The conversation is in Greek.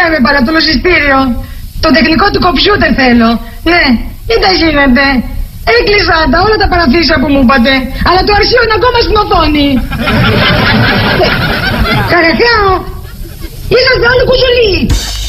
με παρά το λογιστήριο. Το τεχνικό του κομπιούτερ θέλω. Ναι, τι τα γίνεται. Έκλεισα όλα τα παραθύσια που μου είπατε. Αλλά το αρχείο είναι ακόμα στην οθόνη. Καρακάω. Είσαστε όλοι κουζουλοί.